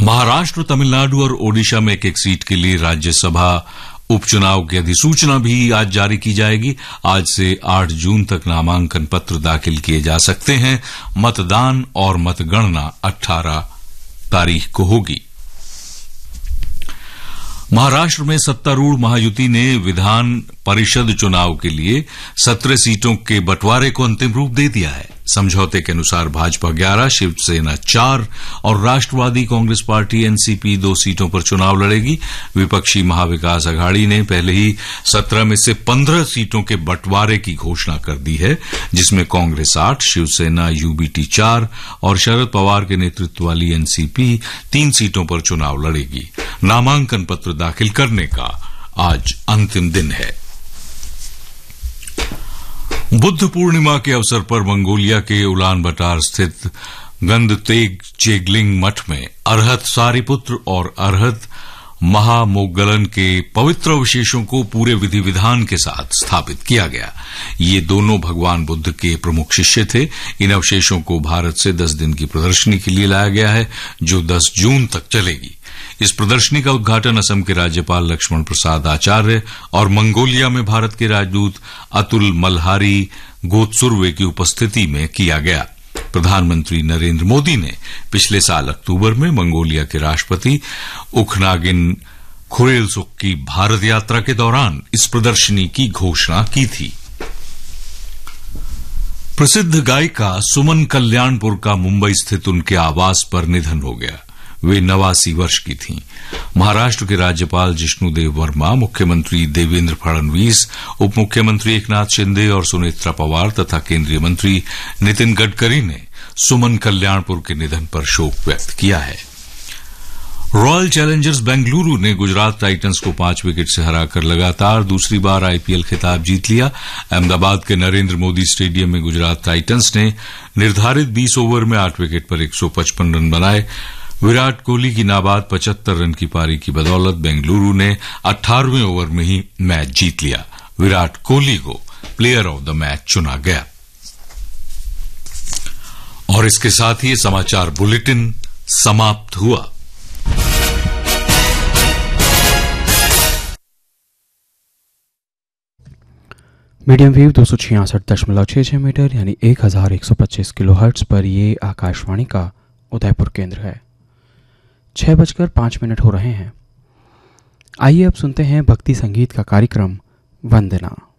महाराष्ट्र, तमिलनाडु और ओडिशा में एक एक सीट के लिए राज्यसभा उपचुनाव की अधिसूचना भी आज जारी की जाएगी। आज से 8 जून तक नामांकन पत्र दाखिल किए जा सकते हैं। मतदान और मतगणना 18 तारीख को होगी। महाराष्ट्र में सत्तारूढ़ महायुति ने विधान परिषद चुनाव के लिए 17 सीटों के बंटवारे को अंतिम रूप दे दिया है। समझौते के अनुसार भाजपा 11, शिवसेना 4 और राष्ट्रवादी कांग्रेस पार्टी एनसीपी 2 सीटों पर चुनाव लड़ेगी। विपक्षी महाविकास अघाड़ी ने पहले ही 17 में से 15 सीटों के बंटवारे की घोषणा कर दी है, जिसमें कांग्रेस 8, शिवसेना यूबीटी 4 और शरद पवार के नेतृत्व वाली एनसीपी 3 सीटों पर चुनाव लड़ेगी। नामांकन पत्र दाखिल करने का आज अंतिम दिन है। बुद्ध पूर्णिमा के अवसर पर मंगोलिया के उलान बटार स्थित गंदतेग चेगलिंग मठ में अरहत सारिपुत्र और अरहत महामोग्गलन के पवित्र अवशेषों को पूरे विधि विधान के साथ स्थापित किया गया। ये दोनों भगवान बुद्ध के प्रमुख शिष्य थे। इन अवशेषों को भारत से 10 दिन की प्रदर्शनी के लिए लाया गया है, जो 10 जून तक चलेगी। इस प्रदर्शनी का उद्घाटन असम के राज्यपाल लक्ष्मण प्रसाद आचार्य और मंगोलिया में भारत के राजदूत अतुल मल्हारी गोत्सुर्वे की उपस्थिति में किया गया। प्रधानमंत्री नरेंद्र मोदी ने पिछले साल अक्टूबर में मंगोलिया के राष्ट्रपति उखनागिन खुरेलसुख की भारत यात्रा के दौरान इस प्रदर्शनी की घोषणा की थी। प्रसिद्ध गायिका सुमन कल्याणपुर का मुंबई स्थित उनके आवास पर निधन हो गया। वे 89 वर्ष की थीं। महाराष्ट्र के राज्यपाल जिष्णुदेव वर्मा, मुख्यमंत्री देवेंद्र फडणवीस, उप मुख्यमंत्री एकनाथ शिंदे और सुनेत्रा पवार तथा केंद्रीय मंत्री नितिन गडकरी ने सुमन कल्याणपुर के निधन पर शोक व्यक्त किया है। रॉयल चैलेंजर्स बेंगलुरु ने गुजरात टाइटंस को 5 विकेट से हराकर लगातार दूसरी बार आईपीएल खिताब जीत लिया। अहमदाबाद के नरेंद्र मोदी स्टेडियम में गुजरात टाइटंस ने निर्धारित 20 ओवर में 8 विकेट पर 155 रन बनाए। विराट कोहली की नाबाद 75 रन की पारी की बदौलत बेंगलुरु ने 18वें ओवर में ही मैच जीत लिया। विराट कोहली को प्लेयर ऑफ द मैच चुना गया। और इसके साथ ही ये समाचार बुलेटिन समाप्त हुआ। मीडियम वेव 266.6 मीटर यानी 1125 किलोहर्ट्ज पर ये आकाशवाणी का उदयपुर केंद्र है। 6:05 हो रहे हैं। आइए अब सुनते हैं भक्ति संगीत का कार्यक्रम वंदना।